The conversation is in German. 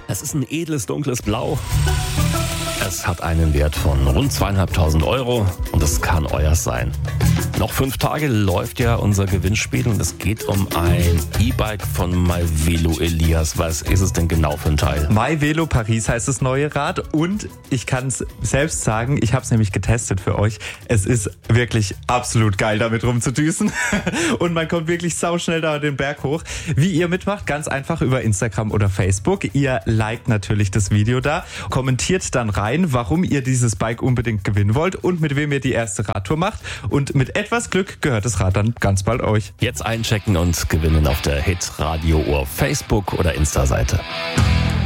Es ist ein edles, dunkles Blau. Es hat einen Wert von rund 2.500 Euro und es kann euers sein. Noch 5 Tage läuft ja unser Gewinnspiel und es geht um ein E-Bike von myVelo. Elias, was ist es denn genau für ein Teil? myVelo Paris heißt das neue Rad und ich kann es selbst sagen, ich habe es nämlich getestet für euch. Es ist wirklich absolut geil, damit rumzudüsen und man kommt wirklich sauschnell da den Berg hoch. Wie ihr mitmacht, ganz einfach über Instagram oder Facebook. Ihr liked natürlich das Video da, kommentiert dann rein, warum ihr dieses Bike unbedingt gewinnen wollt und mit wem ihr die erste Radtour macht und mit etwas Glück gehört das Rad dann ganz bald euch. Jetzt einchecken und gewinnen auf der Hit Radio Ohr Facebook oder Insta-Seite.